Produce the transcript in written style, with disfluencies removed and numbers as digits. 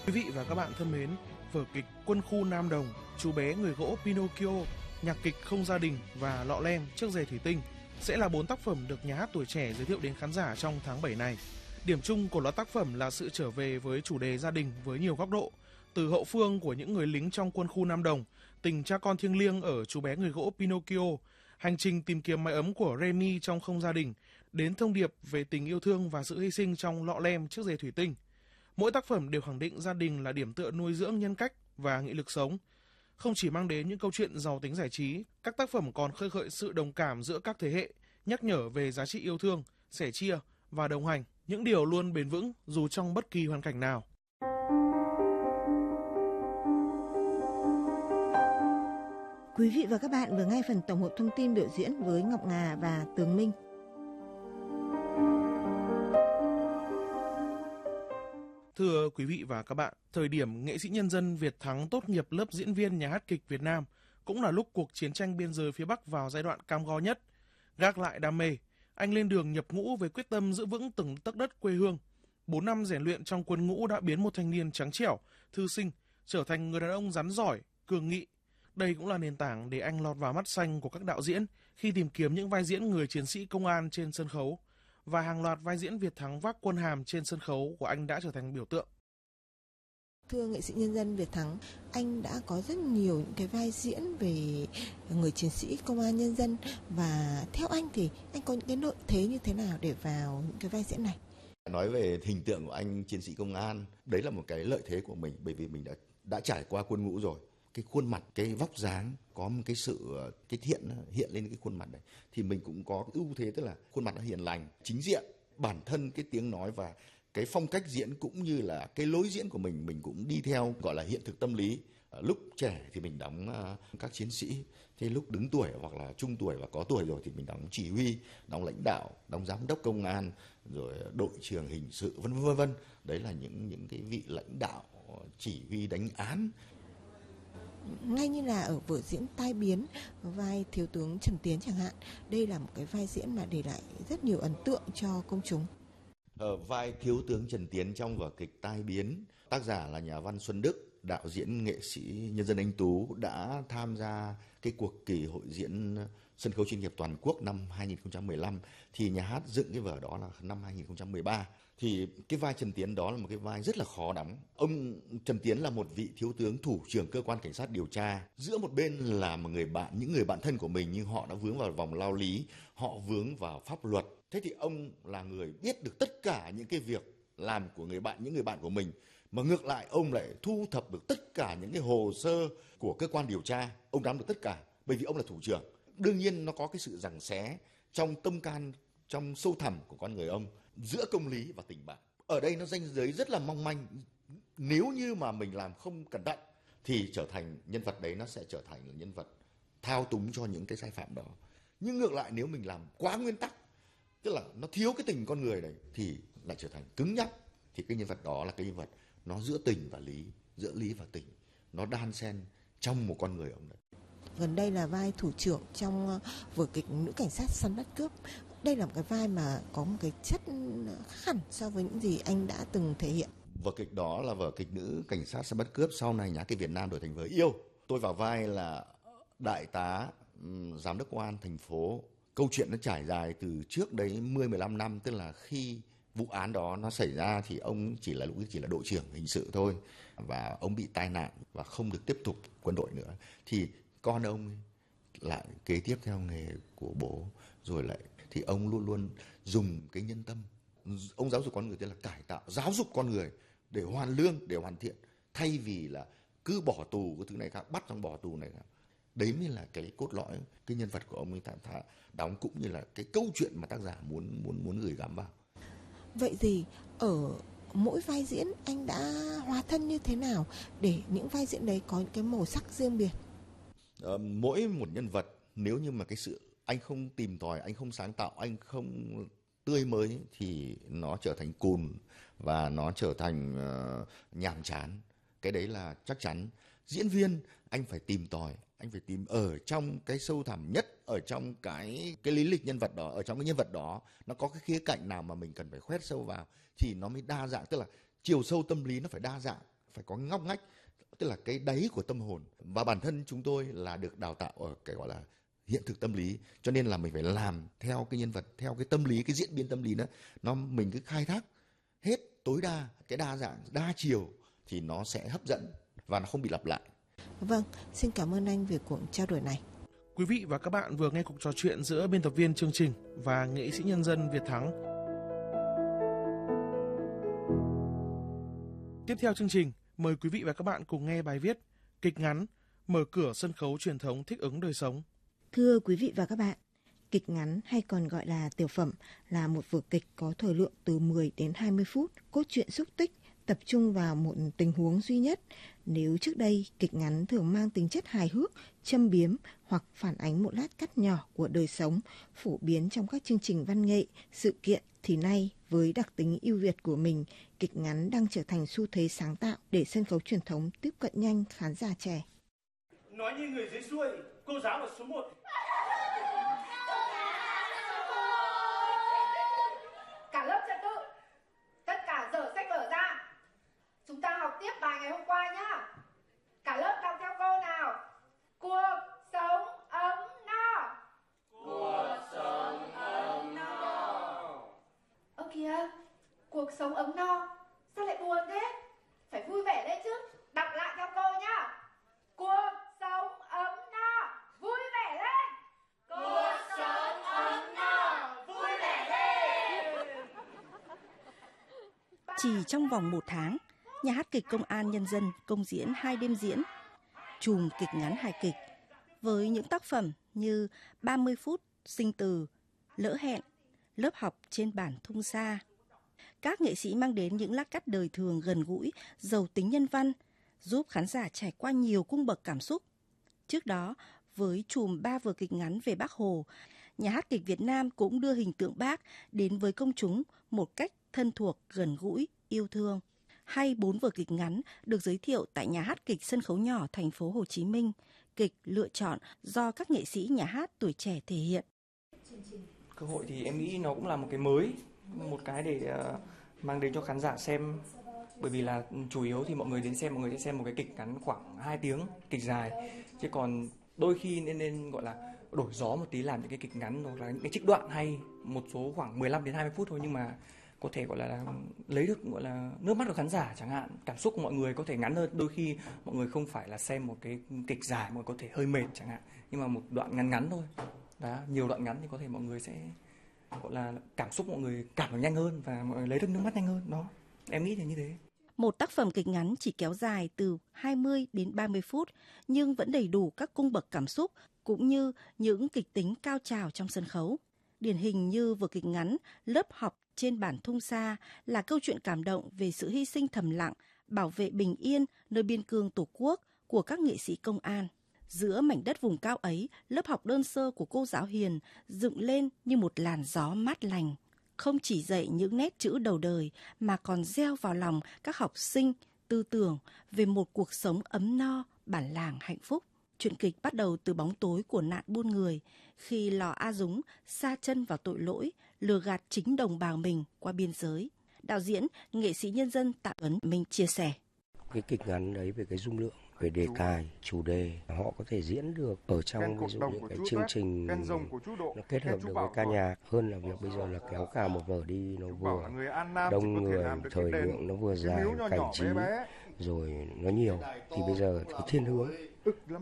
Quý vị và các bạn thân mến, vở kịch Quân khu Nam Đồng, Chú bé người gỗ Pinocchio, nhạc kịch Không gia đình và Lọ lem Chiếc giày thủy tinh sẽ là 4 tác phẩm được nhà hát Tuổi Trẻ giới thiệu đến khán giả trong tháng 7 này. Điểm chung của loạt tác phẩm là sự trở về với chủ đề gia đình với nhiều góc độ, từ hậu phương của những người lính trong Quân khu Nam Đồng, tình cha con thiêng liêng ở Chú bé người gỗ Pinocchio, hành trình tìm kiếm mái ấm của Remy trong Không gia đình, đến thông điệp về tình yêu thương và sự hy sinh trong Lọ lem Chiếc giày thủy tinh. Mỗi tác phẩm đều khẳng định gia đình là điểm tựa nuôi dưỡng nhân cách và nghị lực sống. Không chỉ mang đến những câu chuyện giàu tính giải trí, các tác phẩm còn khơi gợi sự đồng cảm giữa các thế hệ, nhắc nhở về giá trị yêu thương, sẻ chia và đồng hành, những điều luôn bền vững dù trong bất kỳ hoàn cảnh nào. Quý vị và các bạn vừa nghe phần tổng hợp thông tin biểu diễn với Ngọc Ngà và Tường Minh. Thưa quý vị và các bạn, thời điểm nghệ sĩ nhân dân Việt Thắng tốt nghiệp lớp diễn viên nhà hát kịch Việt Nam cũng là lúc cuộc chiến tranh biên giới phía Bắc vào giai đoạn cam go nhất. Gác lại đam mê, anh lên đường nhập ngũ với quyết tâm giữ vững từng tấc đất quê hương. 4 năm rèn luyện trong quân ngũ đã biến một thanh niên trắng trẻo, thư sinh trở thành người đàn ông rắn giỏi, cường nghị. Đây cũng là nền tảng để anh lọt vào mắt xanh của các đạo diễn khi tìm kiếm những vai diễn người chiến sĩ công an trên sân khấu. Và hàng loạt vai diễn Việt Thắng vác quân hàm trên sân khấu của anh đã trở thành biểu tượng. Thưa nghệ sĩ nhân dân Việt Thắng, anh đã có rất nhiều những cái vai diễn về người chiến sĩ công an nhân dân, và theo anh thì anh có những cái lợi thế như thế nào để vào những cái vai diễn này? Nói về hình tượng của anh chiến sĩ công an, đấy là một cái lợi thế của mình, bởi vì mình đã trải qua quân ngũ rồi. Cái khuôn mặt, cái vóc dáng, có một cái sự cái thiện hiện lên cái khuôn mặt này, thì mình cũng có cái ưu thế, tức là khuôn mặt nó hiền lành, chính diện, bản thân cái tiếng nói và cái phong cách diễn cũng như là cái lối diễn của mình cũng đi theo gọi là hiện thực tâm lý. Lúc trẻ thì mình đóng các chiến sĩ, thế lúc đứng tuổi hoặc là trung tuổi và có tuổi rồi thì mình đóng chỉ huy, đóng lãnh đạo, đóng giám đốc công an, rồi đội trưởng hình sự, vân vân. Đấy là những cái vị lãnh đạo chỉ huy đánh án. Ngay như là ở vở diễn Tai Biến, vai thiếu tướng Trần Tiến chẳng hạn, đây là một cái vai diễn mà để lại rất nhiều ấn tượng cho công chúng. Ở vai thiếu tướng Trần Tiến trong vở kịch Tai Biến, tác giả là nhà văn Xuân Đức, đạo diễn nghệ sĩ nhân dân Anh Tú đã tham gia cái cuộc kỳ hội diễn sân khấu chuyên nghiệp toàn quốc năm 2015, thì nhà hát dựng cái vở đó là năm 2013. Thì cái vai Trần Tiến đó là một cái vai rất là khó đóng. Ông Trần Tiến là một vị thiếu tướng thủ trưởng cơ quan cảnh sát điều tra. Giữa một bên là một người bạn, những người bạn thân của mình, nhưng họ đã vướng vào vòng lao lý, họ vướng vào pháp luật. Thế thì ông là người biết được tất cả những cái việc làm của những người bạn của mình. Mà ngược lại ông lại thu thập được tất cả những cái hồ sơ của cơ quan điều tra. Ông nắm được tất cả, bởi vì ông là thủ trưởng. Đương nhiên nó có cái sự giằng xé trong tâm can, trong sâu thẳm của con người ông, giữa công lý và tình bạn. Ở đây nó ranh giới rất là mong manh. Nếu như mà mình làm không cẩn thận thì trở thành nhân vật đấy, nó sẽ trở thành là nhân vật thao túng cho những cái sai phạm đó. Nhưng ngược lại nếu mình làm quá nguyên tắc, tức là nó thiếu cái tình con người này, thì lại trở thành cứng nhắc. Thì cái nhân vật đó là cái nhân vật nó giữa tình và lý, giữa lý và tình, nó đan xen trong một con người ông đấy. Gần đây là vai thủ trưởng trong vở kịch Nữ cảnh sát săn bắt cướp. Đây là một cái vai mà có một cái chất khác hẳn so với những gì anh đã từng thể hiện. Vở kịch đó là vở kịch Nữ cảnh sát săn bắt cướp, sau này Nhã kịch Việt Nam đổi thành vở Yêu. Tôi vào vai là đại tá giám đốc công an thành phố. Câu chuyện nó trải dài từ trước đấy 10-15 năm, tức là khi vụ án đó nó xảy ra thì ông chỉ là đội trưởng hình sự thôi, và ông bị tai nạn và không được tiếp tục quân đội nữa. Thì con ông ấy lại kế tiếp theo nghề của bố, rồi lại thì ông luôn luôn dùng cái nhân tâm, ông giáo dục con người, tức là cải tạo, giáo dục con người để hoàn lương, để hoàn thiện, thay vì là cứ bỏ tù cái thứ này khác, bắt xong bỏ tù này khác. Đấy mới là cái cốt lõi cái nhân vật của ông ấy đóng, cũng như là cái câu chuyện mà tác giả muốn gửi gắm vào. Vậy thì ở mỗi vai diễn anh đã hóa thân như thế nào để những vai diễn đấy có những cái màu sắc riêng biệt? Mỗi một nhân vật, nếu như mà cái sự anh không tìm tòi, anh không sáng tạo, anh không tươi mới thì nó trở thành cùn và nó trở thành nhàm chán. Cái đấy là chắc chắn. Diễn viên anh phải tìm tòi, anh phải tìm ở trong cái sâu thẳm nhất, ở trong cái lý lịch nhân vật đó, ở trong cái nhân vật đó nó có cái khía cạnh nào mà mình cần phải khoét sâu vào thì nó mới đa dạng, tức là chiều sâu tâm lý nó phải đa dạng, phải có ngóc ngách, tức là cái đáy của tâm hồn. Và bản thân chúng tôi là được đào tạo ở cái gọi là hiện thực tâm lý, cho nên là mình phải làm theo cái nhân vật, theo cái tâm lý, cái diễn biến tâm lý đó, mình cứ khai thác hết tối đa cái đa dạng, đa chiều thì nó sẽ hấp dẫn và nó không bị lặp lại. Vâng, xin cảm ơn anh về cuộc trao đổi này. Quý vị và các bạn vừa nghe cuộc trò chuyện giữa biên tập viên chương trình và nghệ sĩ nhân dân Việt Thắng. Tiếp theo chương trình, mời quý vị và các bạn cùng nghe bài viết Kịch ngắn mở cửa sân khấu truyền thống thích ứng đời sống. Thưa quý vị và các bạn, kịch ngắn hay còn gọi là tiểu phẩm là một vở kịch có thời lượng từ 10 đến 20 phút, cốt truyện xúc tích, tập trung vào một tình huống duy nhất. Nếu trước đây kịch ngắn thường mang tính chất hài hước, châm biếm hoặc phản ánh một lát cắt nhỏ của đời sống, phổ biến trong các chương trình văn nghệ, sự kiện, thì nay với đặc tính ưu việt của mình, kịch ngắn đang trở thành xu thế sáng tạo để sân khấu truyền thống tiếp cận nhanh khán giả trẻ. Nói như người dưới xuôi, cô giáo là số 1. Cả lớp trật tự, tất cả dở sách vở ra. Chúng ta học tiếp bài ngày hôm qua nhá. Cả lớp đọc theo cô nào. Cuộc sống ấm no. Cuộc sống ấm no. Ơ kìa, cuộc sống ấm no, sao lại buồn thế? Phải vui vẻ đấy chứ. Đọc lại theo cô nhá. Cuộc sống ấm no, vui vẻ lên. Cuộc sống ấm no, vui vẻ lên. Chỉ trong vòng 1 tháng, Nhà hát kịch Công an Nhân dân công diễn 2 đêm diễn, chùm kịch ngắn hài kịch với những tác phẩm như 30 phút sinh từ, Lỡ hẹn, Lớp học trên bản thung xa. Các nghệ sĩ mang đến những lát cắt đời thường gần gũi, giàu tính nhân văn, giúp khán giả trải qua nhiều cung bậc cảm xúc. Trước đó, với chùm 3 vở kịch ngắn về Bác Hồ, Nhà hát kịch Việt Nam cũng đưa hình tượng Bác đến với công chúng một cách thân thuộc, gần gũi, yêu thương. Hay 4 vở kịch ngắn được giới thiệu tại Nhà hát kịch Sân khấu nhỏ thành phố Hồ Chí Minh, kịch lựa chọn do các nghệ sĩ nhà hát tuổi trẻ thể hiện. Cơ hội thì em nghĩ nó cũng là một cái mới, một cái để mang đến cho khán giả xem. Bởi vì là chủ yếu thì mọi người sẽ xem một cái kịch ngắn khoảng 2 tiếng, kịch dài. Chứ còn đôi khi nên gọi là đổi gió một tí, làm những cái kịch ngắn hoặc là những cái trích đoạn hay, một số khoảng 15 đến 20 phút thôi, nhưng mà có thể gọi là lấy được gọi là nước mắt của khán giả chẳng hạn, cảm xúc của mọi người có thể ngắn hơn. Đôi khi mọi người không phải là xem một cái kịch dài, mọi người có thể hơi mệt chẳng hạn, nhưng mà một đoạn ngắn ngắn thôi. Đó, nhiều đoạn ngắn thì có thể mọi người sẽ gọi là cảm xúc mọi người cảm được nhanh hơn và mọi người lấy được nước mắt nhanh hơn. Đó, em nghĩ là như thế. Một tác phẩm kịch ngắn chỉ kéo dài từ 20 đến 30 phút nhưng vẫn đầy đủ các cung bậc cảm xúc cũng như những kịch tính cao trào trong sân khấu. Điển hình như vở kịch ngắn Lớp học trên bản thung xa là câu chuyện cảm động về sự hy sinh thầm lặng, bảo vệ bình yên nơi biên cương Tổ quốc của các nghệ sĩ công an. Giữa mảnh đất vùng cao ấy, lớp học đơn sơ của cô giáo Hiền dựng lên như một làn gió mát lành. Không chỉ dạy những nét chữ đầu đời mà còn gieo vào lòng các học sinh tư tưởng về một cuộc sống ấm no, bản làng hạnh phúc. Chuyện kịch bắt đầu từ bóng tối của nạn buôn người, khi Lò A Dúng sa chân vào tội lỗi, lừa gạt chính đồng bào mình qua biên giới. Đạo diễn, nghệ sĩ nhân dân Tạ Tuấn Minh chia sẻ. Cái kịch ngắn đấy về cái dung lượng, về đề tài, chủ đề, họ có thể diễn được ở trong ví dụ những cái chương trình nó kết hợp được với ca nhạc, hơn là việc bây giờ là kéo cả một vở đi nó vừa đông người, thời lượng nó vừa dài, cảnh trí rồi nó nhiều, thì bây giờ cái thiên hướng